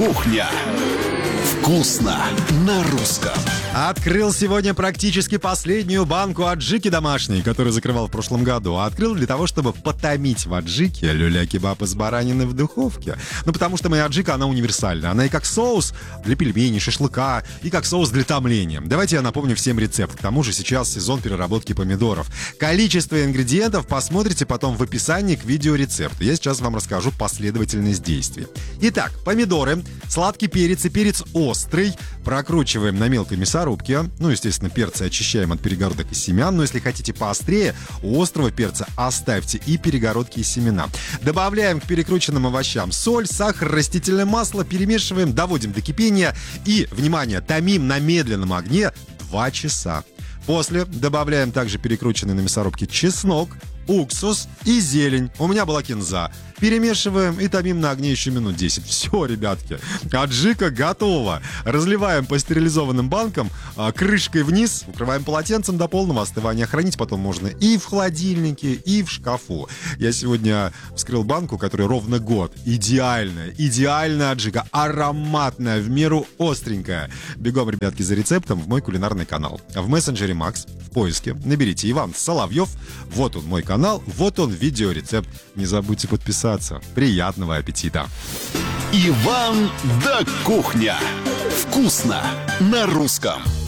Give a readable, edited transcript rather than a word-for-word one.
Кухня. Вкусно на русском. Открыл сегодня практически последнюю банку аджики домашней, которую закрывал в прошлом году. Открыл для того, чтобы потомить в аджике люля-кебаб из баранины в духовке. Потому что моя аджика, она универсальна. Она и как соус для пельменей, шашлыка, и как соус для томления. Давайте я напомню всем рецепт. К тому же сейчас сезон переработки помидоров. Количество ингредиентов посмотрите потом в описании к видеорецепту. Я сейчас вам расскажу последовательность действий. Итак, помидоры, сладкий перец и перец острый прокручиваем на мелкой мясорубке. Естественно, перцы очищаем от перегородок и семян. Но если хотите поострее, у острого перца оставьте и перегородки, и семена. Добавляем к перекрученным овощам соль, сахар, растительное масло, перемешиваем, доводим до кипения и, внимание, томим на медленном огне 2 часа. После добавляем также перекрученный на мясорубке чеснок, уксус и зелень. У меня была кинза. Перемешиваем и томим на огне еще минут 10. Все, ребятки, аджика готова. Разливаем по стерилизованным банкам, крышкой вниз, укрываем полотенцем до полного остывания. Хранить потом можно и в холодильнике, и в шкафу. Я сегодня вскрыл банку, которая ровно год. Идеальная аджика, ароматная, в меру остренькая. Бегом, ребятки, за рецептом в мой кулинарный канал. В мессенджере Макс, в поиске наберите Иван Соловьев. Вот он мой канал, вот он видеорецепт. Не забудьте подписаться. Приятного аппетита! Иван да Кухня. Вкусно на русском.